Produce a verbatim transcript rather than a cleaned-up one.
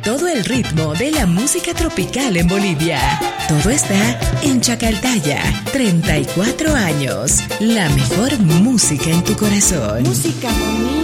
todo el ritmo de la música tropical en Bolivia. Todo está en Chacaltaya. treinta y cuatro años. La mejor música en tu corazón. Música bonita.